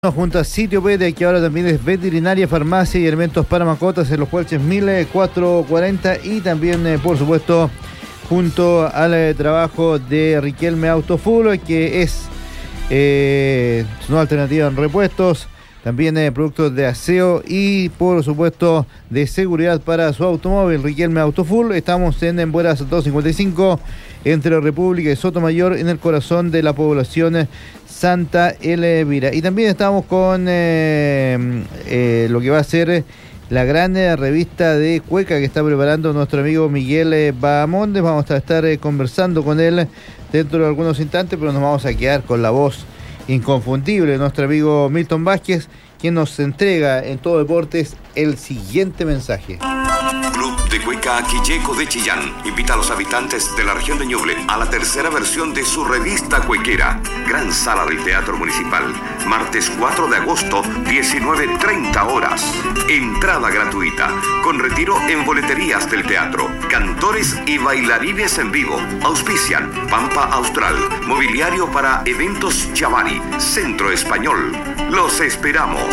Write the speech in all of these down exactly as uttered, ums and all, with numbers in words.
Junto a Sitio Pete, que ahora también es veterinaria, farmacia y alimentos para mascotas en los Puelches mil cuatrocientos cuarenta, y también, eh, por supuesto, junto al eh, trabajo de Riquelme Autofull, que es eh, su nueva alternativa en repuestos, también eh, productos de aseo y, por supuesto, de seguridad para su automóvil. Riquelme Autofull. Estamos en Embueras doscientos cincuenta y cinco, entre República y Sotomayor, en el corazón de la población Santa Elvira. Y también estamos con eh, eh, lo que va a ser la gran eh, revista de cueca que está preparando nuestro amigo Miguel eh, Bahamondes. Vamos a estar eh, conversando con él dentro de algunos instantes, pero nos vamos a quedar con la voz inconfundible de nuestro amigo Milton Vázquez, quien nos entrega en Todo Deportes el siguiente mensaje. Club de Cueca Quilleco de Chillán invita a los habitantes de la región de Ñuble a la tercera versión de su revista cuequera. Gran sala del Teatro Municipal, martes cuatro de agosto, diecinueve treinta horas. Entrada gratuita, con retiro en boleterías del teatro. Cantores y bailarines en vivo. Auspician Pampa Austral, mobiliario para eventos Chavari, Centro Español. Los esperamos.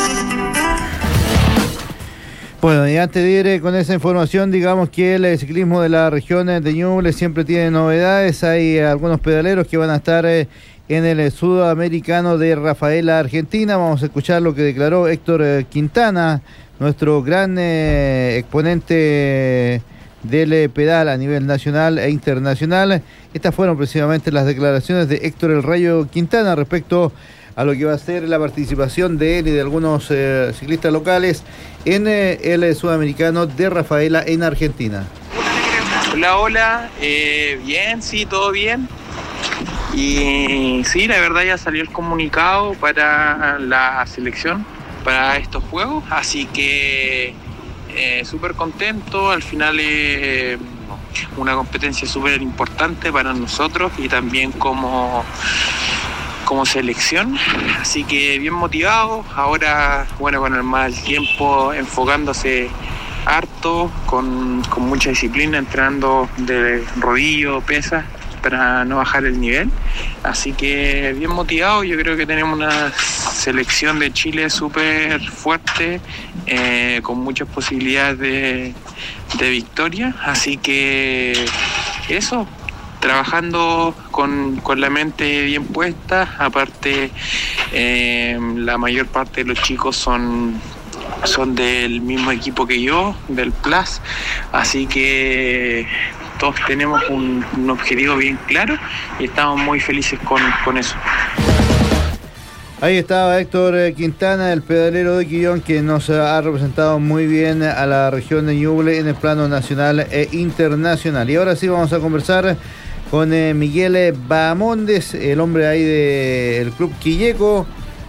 Bueno, y antes de ir eh, con esa información, digamos que el ciclismo de la región de Ñuble siempre tiene novedades. Hay eh, algunos pedaleros que van a estar eh, en el eh, sudamericano de Rafaela, Argentina. Vamos a escuchar lo que declaró Héctor eh, Quintana, nuestro gran eh, exponente del eh, pedal a nivel nacional e internacional. Estas fueron precisamente las declaraciones de Héctor El Rayo Quintana respecto a lo que va a ser la participación de él y de algunos eh, ciclistas locales en eh, el eh, sudamericano de Rafaela en Argentina. Hola, hola, eh, bien, sí, todo bien. Y sí, la verdad ya salió el comunicado para la selección, para estos juegos, así que eh, súper contento. Al final es eh, una competencia súper importante para nosotros y también como... como selección, así que bien motivado. Ahora, bueno, con el mal tiempo, enfocándose harto, con, con mucha disciplina, entrenando de rodillo, pesas, para no bajar el nivel. Así que bien motivado. Yo creo que tenemos una selección de Chile súper fuerte, eh, con muchas posibilidades de, de victoria. Así que eso, trabajando con, con la mente bien puesta. Aparte, eh, la mayor parte de los chicos son, son del mismo equipo que yo, del Plus, así que todos tenemos un, un objetivo bien claro y estamos muy felices con, con eso. Ahí estaba Héctor Quintana, el pedalero de Quillón, que nos ha representado muy bien a la región de Ñuble en el plano nacional e internacional. Y ahora sí vamos a conversar con eh, Miguel Bahamondes, el hombre ahí del Club Quilleco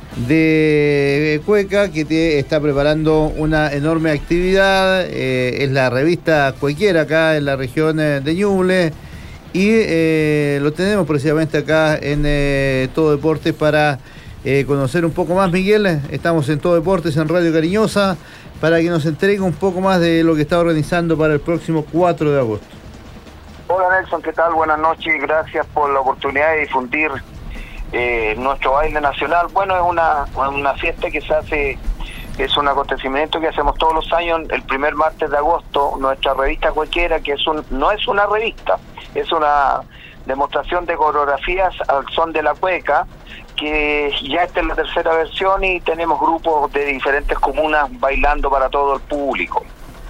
de Cueca, que te está preparando una enorme actividad. Eh, es la revista cuequera acá en la región eh, de Ñuble, y eh, lo tenemos precisamente acá en eh, Todo Deportes para eh, conocer un poco más. Miguel, estamos en Todo Deportes, en Radio Cariñosa, para que nos entregue un poco más de lo que está organizando para el próximo cuatro de agosto. Hola Nelson, ¿qué tal? Buenas noches, gracias por la oportunidad de difundir eh, nuestro baile nacional. Bueno, es una, una fiesta que se hace, es un acontecimiento que hacemos todos los años, el primer martes de agosto, nuestra revista cuequera, que es un, no es una revista, es una demostración de coreografías al son de la cueca, que ya esta es la tercera versión y tenemos grupos de diferentes comunas bailando para todo el público.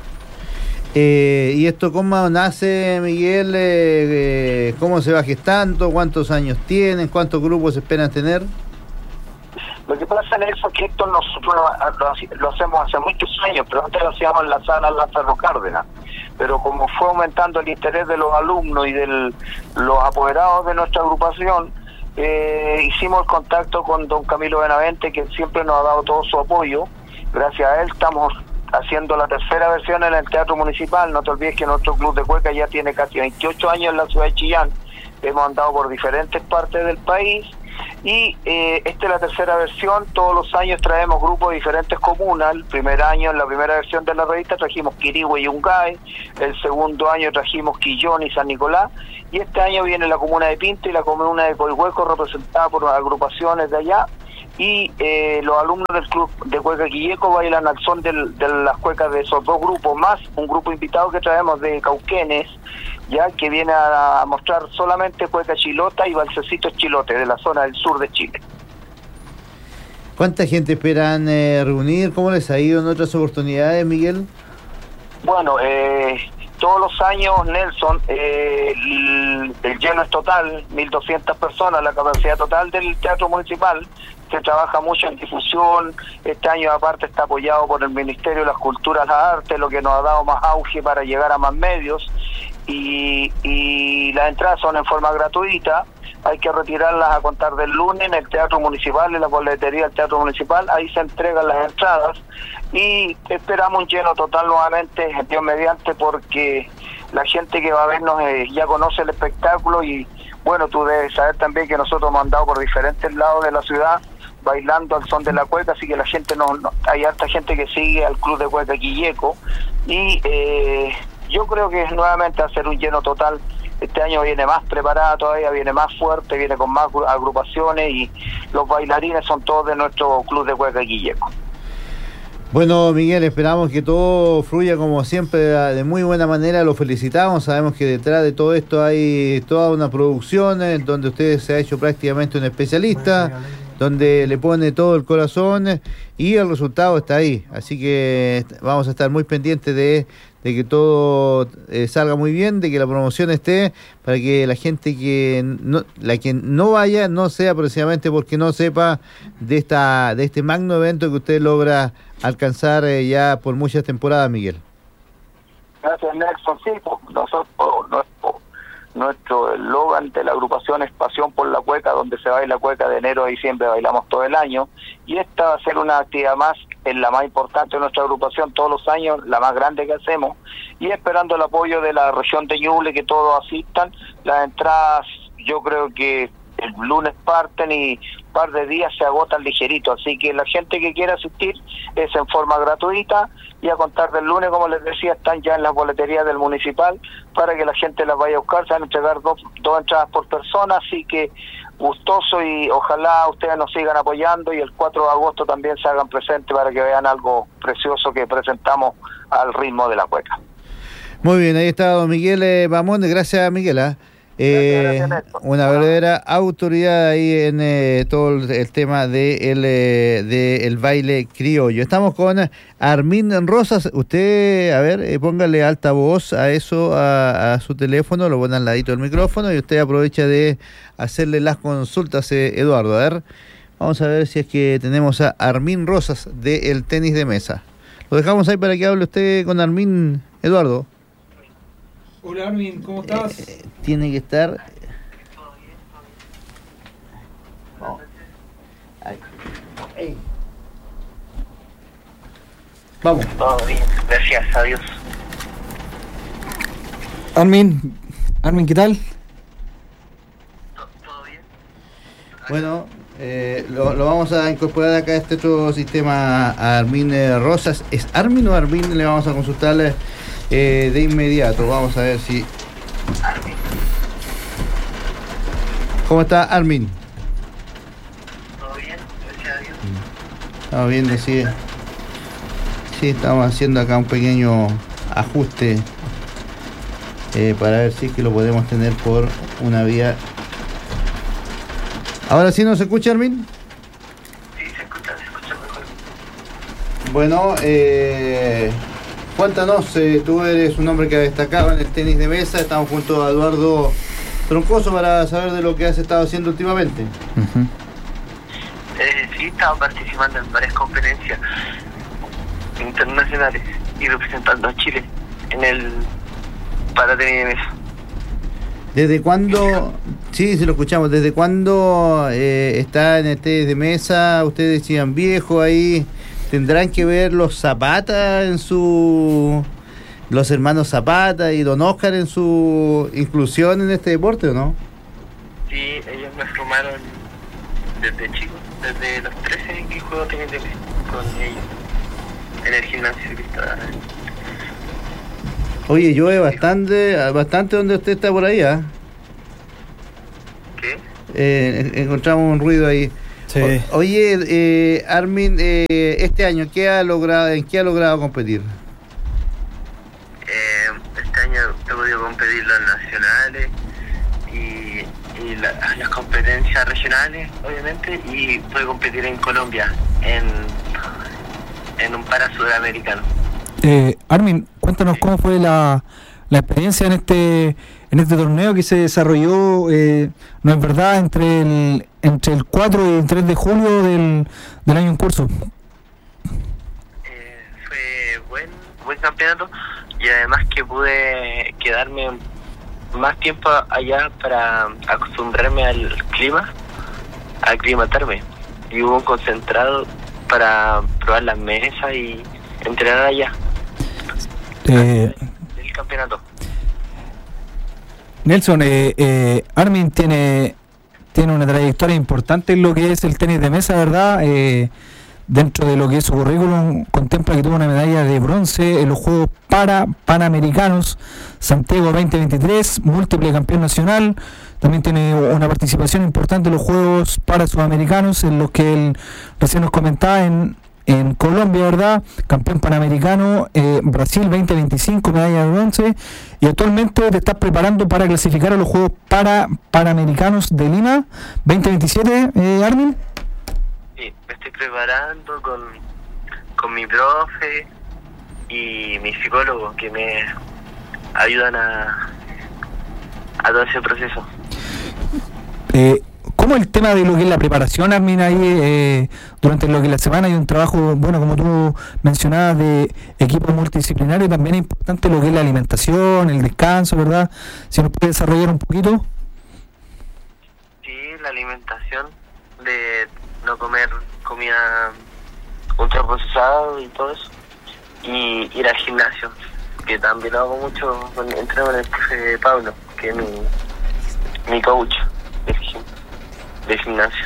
Eh, ¿Y esto cómo nace, Miguel? Eh, eh, ¿Cómo se va gestando? ¿Cuántos años tienen? ¿Cuántos grupos esperan tener? Lo que pasa en eso es que esto nosotros lo, lo hacemos hace muchos años, pero antes lo hacíamos en la sala Lázaro Cárdenas. Pero como fue aumentando el interés de los alumnos y de los apoderados de nuestra agrupación, eh, hicimos el contacto con don Camilo Benavente, que siempre nos ha dado todo su apoyo. Gracias a él estamos haciendo la tercera versión en el Teatro Municipal. No te olvides que nuestro club de cueca ya tiene casi veintiocho años en la ciudad de Chillán. Hemos andado por diferentes partes del país y eh, esta es la tercera versión. Todos los años traemos grupos de diferentes comunas. El primer año, en la primera versión de la revista, trajimos Quirihue y Yungay. El segundo año trajimos Quillón y San Nicolás. Y este año viene la comuna de Pinto y la comuna de Coihueco, representada por agrupaciones de allá. y eh, los alumnos del club de Cueca Quilleco bailan al son del, de las cuecas de esos dos grupos, más un grupo invitado que traemos de Cauquenes, ya que viene a mostrar solamente cueca chilota y valsecitos chilotes de la zona del sur de Chile. ¿Cuánta gente esperan eh, reunir? ¿Cómo les ha ido en otras oportunidades, Miguel? Bueno, eh, todos los años, Nelson, eh, el, el lleno es total, mil doscientas personas, la capacidad total del Teatro Municipal. Se trabaja mucho en difusión. Este año aparte está apoyado por el Ministerio de las Culturas y las Artes, lo que nos ha dado más auge para llegar a más medios, y, y las entradas son en forma gratuita. Hay que retirarlas a contar del lunes en el Teatro Municipal, en la boletería del Teatro Municipal. Ahí se entregan las entradas y esperamos un lleno total nuevamente, Dios mediante, porque la gente que va a vernos eh, ya conoce el espectáculo. Y bueno, tú debes saber también que nosotros hemos andado por diferentes lados de la ciudad bailando al son de la cueca, así que la gente no, no hay harta gente que sigue al Club de Cueca Quilleco, y eh, yo creo que nuevamente va a ser un lleno total. Este año viene más preparada todavía, viene más fuerte, viene con más agrupaciones, y los bailarines son todos de nuestro Club de Cueca Quilleco. Bueno, Miguel, esperamos que todo fluya como siempre de muy buena manera. Lo felicitamos. Sabemos que detrás de todo esto hay toda una producción en donde usted se ha hecho prácticamente un especialista, donde le pone todo el corazón, y el resultado está ahí. Así que vamos a estar muy pendientes de, de que todo eh, salga muy bien, de que la promoción esté, para que la gente que no, la que no vaya no sea precisamente porque no sepa de esta de este magno evento que usted logra alcanzar eh, ya por muchas temporadas, Miguel. Gracias, Nelson. Sí, pues, nosotros, nuestro, nuestro eslogan de la agrupación es Pasión por la Cueca, donde se baila cueca de enero a diciembre, bailamos todo el año, y esta va a ser una actividad más, es la más importante de nuestra agrupación todos los años, la más grande que hacemos, y esperando el apoyo de la región de Ñuble, que todos asistan. Las entradas yo creo que el lunes parten y un par de días se agotan ligerito, así que la gente que quiera asistir es en forma gratuita, y a contar del lunes, como les decía, están ya en las boleterías del municipal para que la gente las vaya a buscar. Se van a entregar dos, dos entradas por persona, así que gustoso, y ojalá ustedes nos sigan apoyando, y el cuatro de agosto también se hagan presentes para que vean algo precioso que presentamos al ritmo de la cueca. Muy bien, ahí está don Miguel eh, Bamonde. Gracias, Miguel. ¿eh? Eh, una verdadera autoridad ahí en eh, todo el, el tema de el, eh, de el baile criollo. Estamos con Armin Rosas. Usted, a ver, eh, póngale alta voz a eso, a, a su teléfono, lo pone al ladito del micrófono, y usted aprovecha de hacerle las consultas, eh, Eduardo. A ver, vamos a ver si es que tenemos a Armin Rosas del tenis de mesa. Lo dejamos ahí para que hable usted con Armin, Eduardo. Hola, Armin, ¿cómo estás? Eh, tiene que estar... Oh. Hey. Vamos. Todo bien, gracias a Dios. Armin, Armin, ¿qué tal? ¿Todo bien? Bueno, eh, lo, lo vamos a incorporar acá a este otro sistema a Armin eh, Rosas. ¿Es Armin o Armin? Le vamos a consultarle eh, de inmediato. Vamos a ver si... Armin. ¿Cómo está Armin? Todo bien, gracias a Dios. Estamos viendo si... Sí, estamos haciendo acá un pequeño ajuste eh, para ver si es que lo podemos tener por una vía. ¿Ahora sí nos escucha, Armin? Sí, se escucha, se escucha mejor. Bueno, eh, cuéntanos, eh, tú eres un hombre que ha destacado en el tenis de mesa. Estamos junto a Eduardo Troncoso para saber de lo que has estado haciendo últimamente. Uh-huh. Eh, sí, estaba participando en varias conferencias internacionales y representando a Chile en el para tenis de mesa. ¿Desde cuándo? Sí, sí lo escuchamos. ¿Desde cuándo eh, está en el tenis de mesa? Ustedes decían viejo ahí. ¿Tendrán que ver los Zapata en su... los hermanos Zapata y don Oscar en su inclusión en este deporte, o no? Sí, ellos me formaron desde chico, desde los trece que juego tenis de mesa con ellos en el gimnasio que está. Oye, llueve bastante, bastante donde usted está por ahí, ¿ah? ¿Qué? Eh, encontramos un ruido ahí. Sí. O- oye, eh, Armin, eh, este año, ¿qué ha logrado, ¿en qué ha logrado competir? Eh, este año he podido competir los nacionales y, y la- las competencias regionales, obviamente, y pude competir en Colombia, en, en un para sudamericano. Eh, Armin, cuéntanos cómo fue la, la experiencia en este en este torneo que se desarrolló, eh, no es verdad, entre el entre el cuatro y el tres de julio del, del año en curso. Eh, fue buen, buen campeonato y además que pude quedarme más tiempo allá para acostumbrarme al clima, aclimatarme. Y hubo un concentrado para probar las mesas y entrenar allá. Eh, El campeonato. Nelson, eh, eh, Armin tiene tiene una trayectoria importante en lo que es el tenis de mesa, ¿verdad? Eh, dentro de lo que es su currículum, contempla que tuvo una medalla de bronce en los Juegos para Panamericanos Santiago veinte veintitrés, múltiple campeón nacional. También tiene una participación importante en los Juegos para Sudamericanos, en los que él recién nos comentaba en, en Colombia, ¿verdad? Campeón panamericano, eh, Brasil veinte veinticinco, medalla de bronce. Y actualmente te estás preparando para clasificar a los Juegos para Panamericanos de Lima veinte veintisiete, eh, Armin. Sí, me estoy preparando con, con mi profe y mi psicólogo que me ayudan a, a todo ese proceso. Eh, ¿Cómo el tema de lo que es la preparación, Armin, ahí eh, durante lo que es la semana hay un trabajo, bueno, como tú mencionabas, de equipo multidisciplinario, también es importante lo que es la alimentación, el descanso, ¿verdad? Si nos puede desarrollar un poquito. Sí, la alimentación, de no comer comida ultraprocesada y todo eso. Y ir al gimnasio, que también lo hago mucho, con, entreno con el profe Pablo, que es mi, mi coach del, gim, del gimnasio.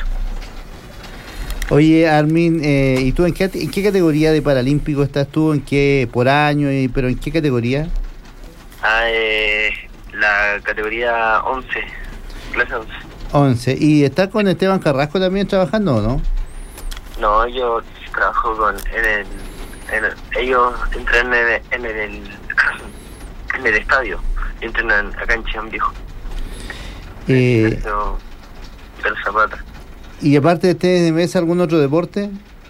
Oye, Armin, eh, ¿y tú en qué, en qué categoría de paralímpico estás tú? ¿En qué por año? Y, ¿Pero en qué categoría? Ah, eh, la categoría once, clase once. once. ¿Y estás con Esteban Carrasco también trabajando o no? No, yo trabajo con en el, en el ellos entrenan en el, en el en el estadio, entrenan acá en Chillán Viejo. Eh, Pero, pero Zapata. ¿Y aparte de tenis de mesa, algún otro deporte?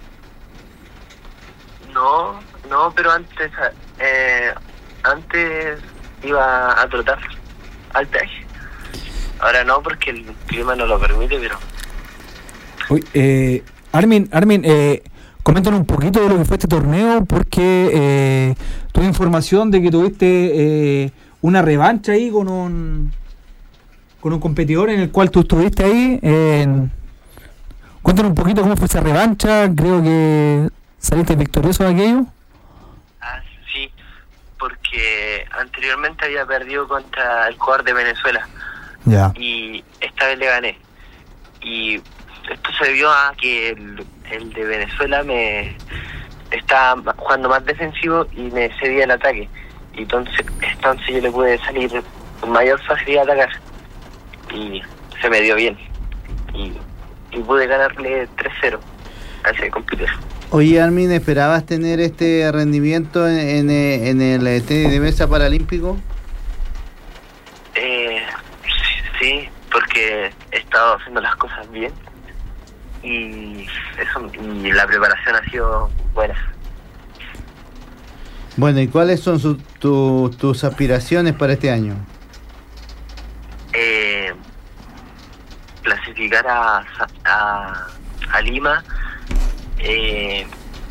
No, no, pero antes eh, antes iba a trotar al peaje. Ahora no, porque el clima no lo permite, pero... Uy, eh, Armin, Armin, eh, coméntanos un poquito de lo que fue este torneo, porque eh, tuve información de que tuviste eh, una revancha ahí con un con un competidor en el cual tú estuviste ahí. En... Cuéntanos un poquito cómo fue esa revancha, creo que saliste victorioso de aquello. Ah, sí, porque anteriormente había perdido contra el jugador de Venezuela. Ya. Y esta vez le gané. Y esto se debió a que el, el de Venezuela me estaba jugando más defensivo y me cedía el ataque. Y entonces, entonces yo le pude salir con mayor facilidad a atacar. Y se me dio bien. Y, y pude ganarle tres cero a ese competidor. Oye, Armin, ¿esperabas tener este rendimiento en, en, en el tenis de mesa paralímpico? Eh, sí, porque he estado haciendo las cosas bien y eso y la preparación ha sido buena. Bueno, ¿y cuáles son su, tu, tus aspiraciones para este año? Eh, clasificar a, a, a Lima eh,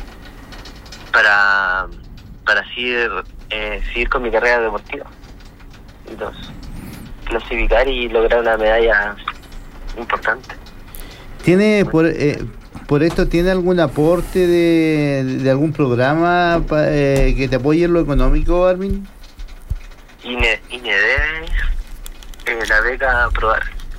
para para seguir, eh, seguir con mi carrera deportiva. Entonces, clasificar y lograr una medalla importante. ¿Tiene por eh, por esto tiene algún aporte de, de algún programa pa, eh, que te apoye en lo económico, Armin? INE, INEDE, eh, la beca Probar.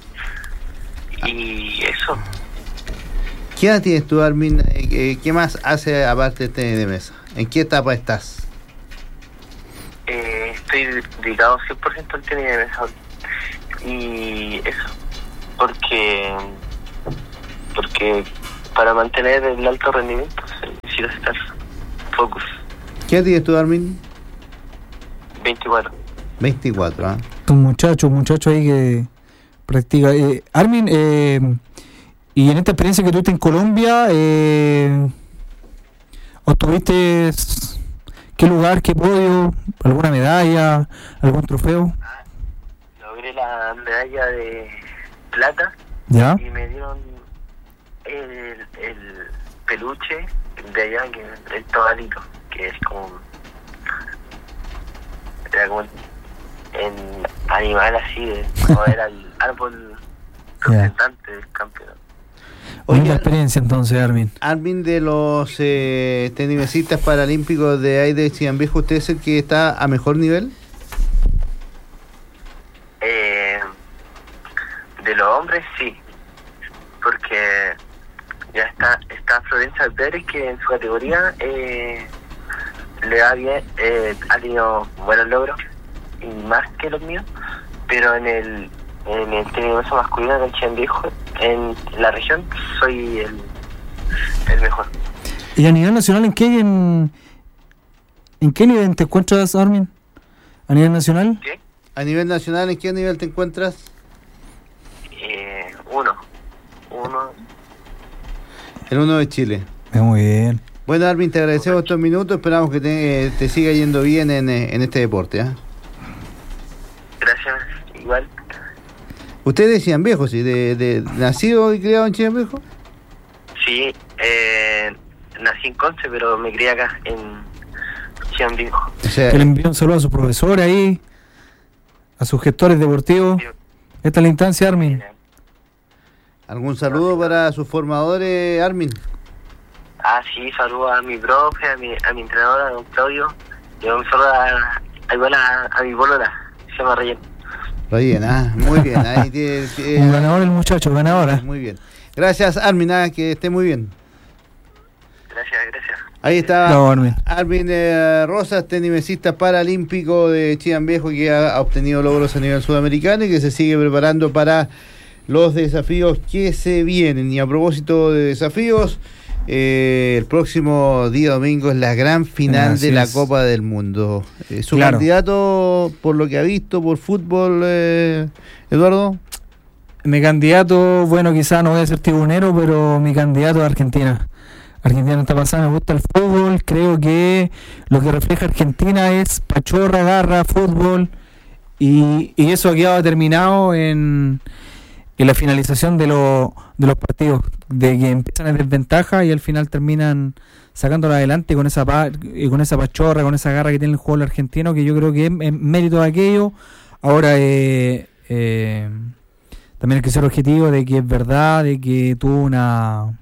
Y eso. ¿Qué edad tienes tú, Armin? Eh, ¿Qué más hace aparte de tenis de mesa? ¿En qué etapa estás? Eh, estoy dedicado cien por ciento al tenis de mesa. Y eso, porque porque para mantener el alto rendimiento necesito estar focus. ¿Qué tienes tú, Armin? veinticuatro. veinticuatro, ¿ah? ¿eh? Un muchacho, un muchacho ahí que practica. Eh, Armin, eh, y en esta experiencia que tuviste en Colombia, eh, ¿obtuviste qué lugar, qué podio, alguna medalla, algún trofeo? Ah, logré la medalla de plata. ¿Ya? Y me dieron el, el peluche de allá, que el tobalito, que es como... Era como en animal así, de, no, era el árbol representante del campeonato. Buena experiencia entonces, Armin. Armin, de los eh, tenisistas paralímpicos de ahí de Chillán Viejo, ¿usted es el que está a mejor nivel? Eh, de los hombres, sí. Porque ya está está Florencia Pérez, que en su categoría eh, le va bien, eh, ha tenido buenos logros, y más que los míos, pero en el en el tenis masculino del Chillán Viejo, en la región, soy el, el mejor. ¿Y a nivel nacional en qué en, en qué nivel te encuentras, Armin? ¿A nivel nacional? ¿Qué? ¿A nivel nacional en qué nivel te encuentras? Eh, uno. Uno. El uno de Chile. Muy bien. Bueno, Armin, te agradecemos estos minutos, esperamos que te, te siga yendo bien en, en este deporte. ¿eh? Gracias, igual. ¿Usted es de Chillán Viejo, sí? De, de, ¿Nacido y criado en Chillán Viejo? Sí, eh, nací en Conce, pero me crié acá, en Chillán Viejo. O sea, Que le envío un saludo a su profesor ahí, a sus gestores deportivos. Sí. Esta es la instancia, Armin. ¿algún saludo para sus formadores, Armin? Ah, sí, saludo a mi profe, a mi, a mi entrenadora, a don Claudio, y un saludo a, a, igual a, a mi bolola, se llama Reyén. Reyén, ah, muy bien. Ahí tiene, tiene, Un ganador el muchacho, ganadora. muy bien. Gracias, Armin, ah, que esté muy bien. Gracias, gracias. Ahí está No, Armin. Armin eh, Rosas, tenisista paralímpico de Chillán Viejo, que ha, ha obtenido logros a nivel sudamericano y que se sigue preparando para los desafíos que se vienen. Y a propósito de desafíos, eh, el próximo día domingo es la gran final Así de la es. Copa del Mundo. Eh, ¿Su Claro. candidato, por lo que ha visto por fútbol, eh, Eduardo? Mi candidato, bueno, quizás no voy a ser tribunero, pero mi candidato es Argentina. Argentina está pasando, me gusta el fútbol, creo que lo que refleja Argentina es pachorra, garra, fútbol, y, y eso ha quedado determinado en, en la finalización de, lo, de los partidos, de que empiezan en desventaja y al final terminan sacándolo adelante con esa pa, y con esa pachorra, con esa garra que tiene el juego argentino, que yo creo que es, es mérito de aquello. Ahora eh, eh, también hay que ser objetivo de que es verdad, de que tuvo una...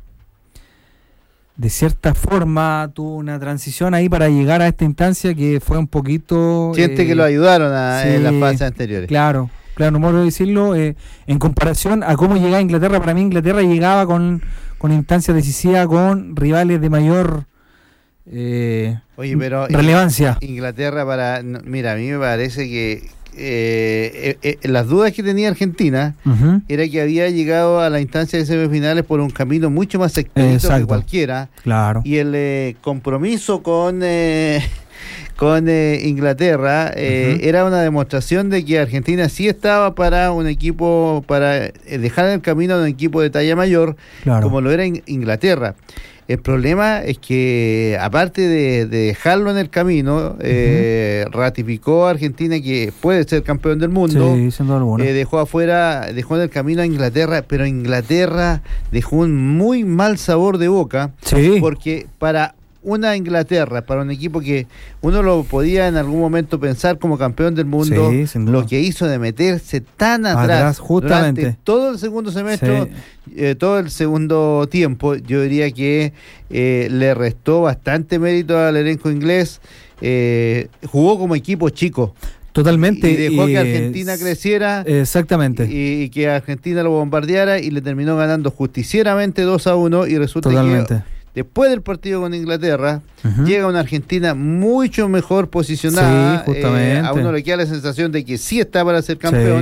de cierta forma tuvo una transición ahí para llegar a esta instancia que fue un poquito... Siente eh, que lo ayudaron a, sí, en las fases anteriores. Claro, claro, no puedo decirlo. Eh, en comparación a cómo llegaba Inglaterra, para mí Inglaterra llegaba con, con instancias decisivas, con rivales de mayor eh, Oye, pero relevancia. Inglaterra, para no, mira, a mí me parece que eh, eh, eh, las dudas que tenía Argentina Uh-huh. era que había llegado a la instancia de semifinales por un camino mucho más expedito que Exacto. cualquiera, Claro. y el eh, compromiso con eh, con eh, Inglaterra eh, Uh-huh. era una demostración de que Argentina sí estaba para un equipo, para eh, dejar en el camino a un equipo de talla mayor, Claro. como lo era in- Inglaterra. El problema es que, aparte de, de dejarlo en el camino, eh, ratificó a Argentina que puede ser campeón del mundo. Sí, sin duda alguna. Eh, dejó afuera, dejó en el camino a Inglaterra, pero Inglaterra dejó un muy mal sabor de boca, Sí. porque para una Inglaterra, para un equipo que uno lo podía en algún momento pensar como campeón del mundo, Sí, sin duda. lo que hizo de meterse tan atrás, Atrás, justamente. durante todo el segundo semestre, Sí. eh, todo el segundo tiempo, yo diría que eh, le restó bastante mérito al elenco inglés. Eh, jugó como equipo chico. Totalmente. Y dejó y, que eh, Argentina creciera. Exactamente. Y, y que Argentina lo bombardeara y le terminó ganando justicieramente dos a uno, y resulta Totalmente. que después del partido con Inglaterra Ujú. llega una Argentina mucho mejor posicionada. Sí, justamente. Eh, a uno le queda la sensación de que sí está para ser campeón. Sí.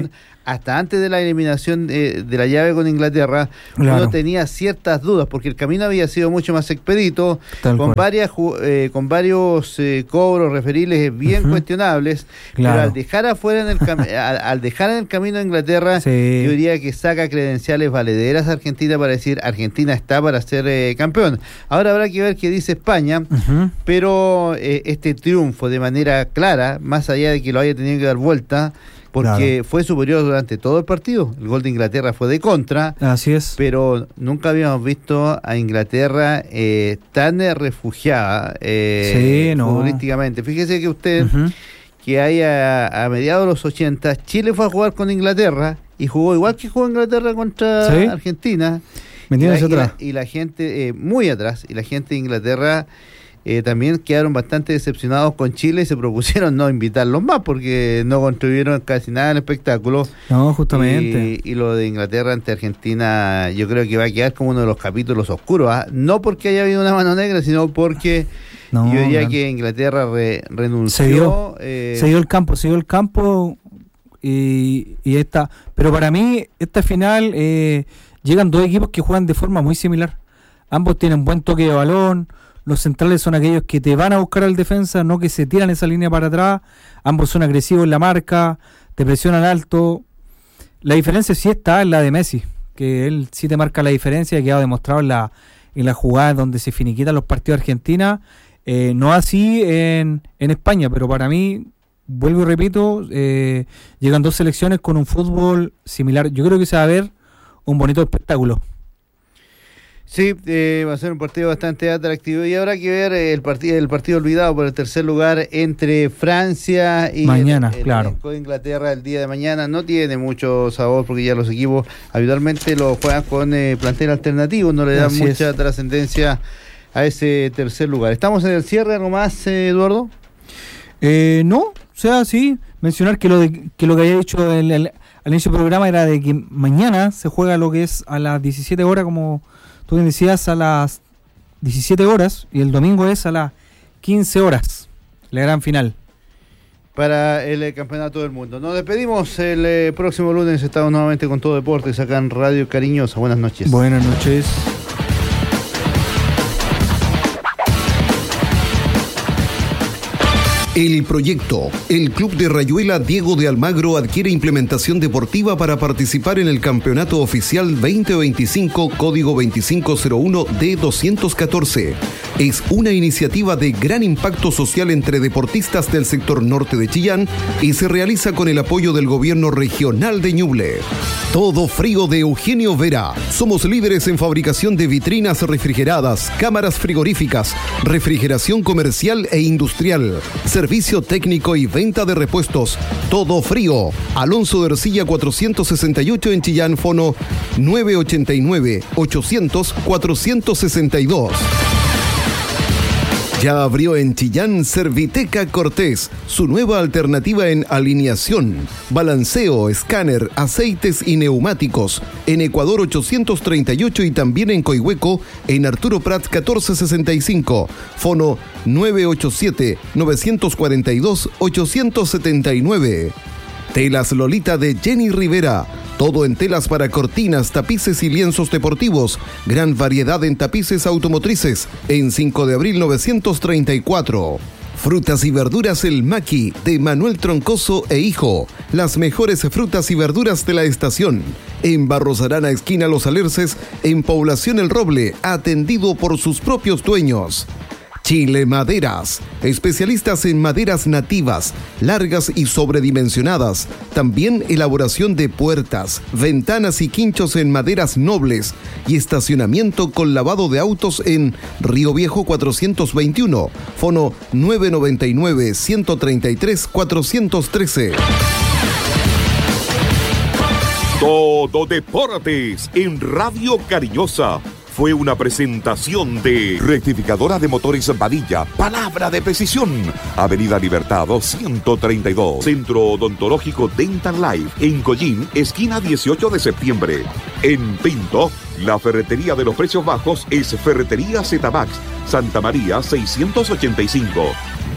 hasta antes de la eliminación de, de la llave con Inglaterra, claro. uno tenía ciertas dudas, porque el camino había sido mucho más expedito, Tal con cual. varias eh, con varios eh, cobros referibles bien Uh-huh. cuestionables, Claro. pero al dejar afuera en el cam- al, al dejar en el camino a Inglaterra, Sí. yo diría que saca credenciales valederas a Argentina para decir Argentina está para ser eh, campeón. Ahora habrá que ver qué dice España, Uh-huh. pero eh, este triunfo de manera clara, más allá de que lo haya tenido que dar vuelta, porque Claro. fue superior durante todo el partido. El gol de Inglaterra fue de contra, Así es. pero nunca habíamos visto a Inglaterra eh, tan eh, refugiada eh, Sí, no. futbolísticamente. Fíjese que usted, Uh-huh. que hay a, a mediados de los ochenta, Chile fue a jugar con Inglaterra y jugó igual que jugó Inglaterra contra Sí. Argentina. Metiéndose y, la, y, atrás. la, y la gente, eh, muy atrás, y la gente de Inglaterra eh, también quedaron bastante decepcionados con Chile y se propusieron no invitarlos más porque no contribuyeron casi nada al espectáculo. No, justamente. Y, y lo de Inglaterra ante Argentina yo creo que va a quedar como uno de los capítulos oscuros, ¿ah? No porque haya habido una mano negra, sino porque No, yo diría gran- que Inglaterra re- renunció. Se dio. eh, Se dio el campo, se dio el campo y, y esta. Pero para mí, esta final eh, llegan dos equipos que juegan de forma muy similar. Ambos tienen buen toque de balón. Los centrales son aquellos que te van a buscar al defensa, no que se tiran esa línea para atrás. Ambos son agresivos en la marca, te presionan alto. La diferencia sí está en la de Messi, que él sí te marca la diferencia, que ha demostrado en la, en la jugada donde se finiquitan los partidos de Argentina. Eh, no así en, en España, pero para mí, vuelvo y repito, eh, llegan dos selecciones con un fútbol similar. Yo creo que se va a ver un bonito espectáculo. Sí, eh, va a ser un partido bastante atractivo y habrá que ver eh, el partido el partido olvidado por el tercer lugar entre Francia y Mañana, el, el claro. elenco de Inglaterra el día de mañana. No tiene mucho sabor porque ya los equipos habitualmente lo juegan con eh, plantel alternativo, no le dan Así mucha es. trascendencia a ese tercer lugar. ¿Estamos en el cierre? ¿Algo más, eh, Eduardo? Eh, no, o sea, sí, mencionar que lo de, que lo que había dicho el, el- al inicio del programa era de que mañana se juega lo que es a las diecisiete horas, como tú bien decías, a las diecisiete horas, y el domingo es a las quince horas, la gran final. Para el eh, Campeonato del Mundo. Nos despedimos el eh, próximo lunes. Estamos nuevamente con Todo Deportes acá en Radio Cariñosa. Buenas noches. Buenas noches. El proyecto. El Club de Rayuela Diego de Almagro adquiere implementación deportiva para participar en el Campeonato Oficial veinte veinticinco, código veinticinco cero uno D doscientos catorce. Es una iniciativa de gran impacto social entre deportistas del sector norte de Chillán y se realiza con el apoyo del Gobierno Regional de Ñuble. Todo Frío de Eugenio Vera. Somos líderes en fabricación de vitrinas refrigeradas, cámaras frigoríficas, refrigeración comercial e industrial, servicio técnico y venta de repuestos. Todo Frío. Alonso de Ercilla cuatrocientos sesenta y ocho en Chillán, fono nueve ochenta y nueve, ochocientos, cuatrocientos sesenta y dos. Ya abrió en Chillán Serviteca Cortés, su nueva alternativa en alineación, balanceo, escáner, aceites y neumáticos. En Ecuador ochocientos treinta y ocho y también en Coihueco, en Arturo Prats catorce sesenta y cinco. Fono nueve ocho siete, nueve cuatro dos, ocho siete nueve. Telas Lolita de Jenny Rivera. Todo en telas para cortinas, tapices y lienzos deportivos. Gran variedad en tapices automotrices. En cinco de abril novecientos treinta y cuatro. Frutas y verduras El Maqui, de Manuel Troncoso e Hijo. Las mejores frutas y verduras de la estación. En Barros Arana, esquina Los Alerces, en Población El Roble, atendido por sus propios dueños. Chile Maderas, especialistas en maderas nativas, largas y sobredimensionadas. También elaboración de puertas, ventanas y quinchos en maderas nobles y estacionamiento con lavado de autos en Río Viejo cuatrocientos veintiuno, fono nueve noventa y nueve, ciento treinta y tres, cuatrocientos trece. Todo Deportes en Radio Cariñosa. Fue una presentación de Rectificadora de Motores Badilla, palabra de precisión. Avenida Libertad ciento treinta y dos, Centro Odontológico Dental Life, en Collín, esquina dieciocho de septiembre. En Pinto, la ferretería de los precios bajos es Ferretería Zetabax, Santa María seiscientos ochenta y cinco.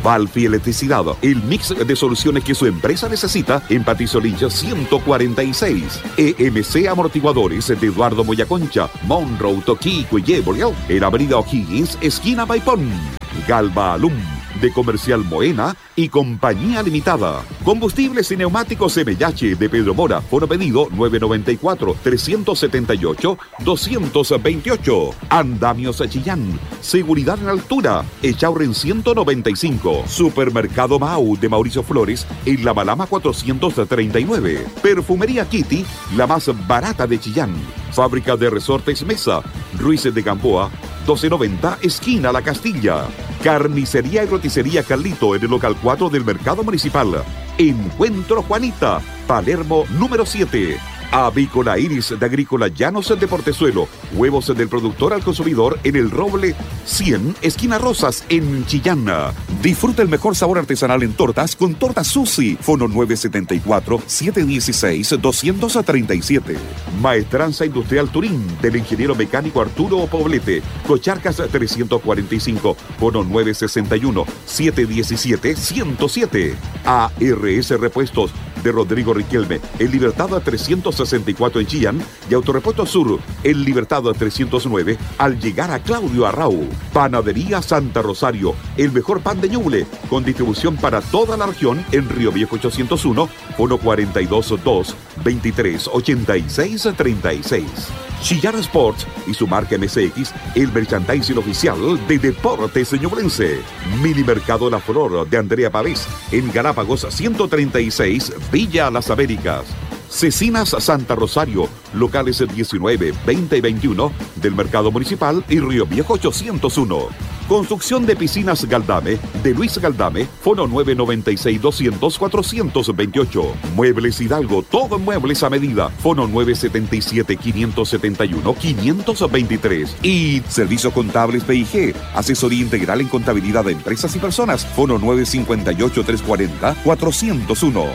Valfi Electricidad, el mix de soluciones que su empresa necesita en Patricio Lynch ciento cuarenta y seis. E M C Amortiguadores de Eduardo Moyaconcha, Monroe, Toquico y Yeboleal, en Avenida O'Higgins, esquina Maipón. Galva Alum, de Comercial Moena y Compañía Limitada. Combustibles y neumáticos M H de Pedro Mora. Fono pedido nueve noventa y cuatro, trescientos setenta y ocho, doscientos veintiocho. Andamios Chillán. Seguridad en altura. Echauren ciento noventa y cinco. Supermercado Mau de Mauricio Flores en La Malama cuatrocientos treinta y nueve. Perfumería Kitty, la más barata de Chillán. Fábrica de Resortes Mesa. Ruiz de Gamboa, doce noventa, esquina La Castilla. Carnicería y roticería Carlito en el local cuatro del Mercado Municipal. Encuentro Juanita, Palermo número siete. Avícola Iris de Agrícola Llanos de Portezuelo. Huevos del productor al consumidor en el Roble cien, esquina Rosas, en Chillán. Disfruta el mejor sabor artesanal en tortas con Tortas Susi. Fono nueve setenta y cuatro, setecientos dieciséis, doscientos treinta y siete. Maestranza Industrial Turín del ingeniero mecánico Arturo Poblete. Cocharcas trescientos cuarenta y cinco. Fono nueve sesenta y uno, setecientos diecisiete, ciento siete. A R S Repuestos de Rodrigo Riquelme, en Libertad trescientos sesenta y cuatro en Chillán, y Autorepuesto Sur, en Libertad trescientos nueve, al llegar a Claudio Arrau. Panadería Santa Rosario, el mejor pan de Ñuble, con distribución para toda la región en Río Viejo ochocientos uno, fono cuarenta y dos, dos, veintitrés, ochenta y seis, treinta y seis. Chillán Sports y su marca M C X, el merchandising oficial de Deportes Ñublense. Mini Mercado La Flor de Andrea Pavés, en Galápagos ciento treinta y seis, Villa Las Américas. Cecinas Santa Rosario, locales diecinueve, veinte y veintiuno del Mercado Municipal y Río Viejo ochocientos uno. Construcción de piscinas Galdame, de Luis Galdame, fono nueve noventa y seis, doscientos, cuatrocientos veintiocho. Muebles Hidalgo, todo en muebles a medida, fono nueve setenta y siete, quinientos setenta y uno, quinientos veintitrés. Y Servicios Contables P I G, asesoría integral en contabilidad de empresas y personas, fono nueve cincuenta y ocho, trescientos cuarenta, cuatrocientos uno.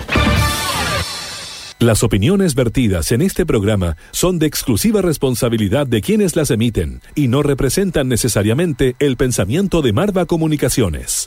Las opiniones vertidas en este programa son de exclusiva responsabilidad de quienes las emiten y no representan necesariamente el pensamiento de Marva Comunicaciones.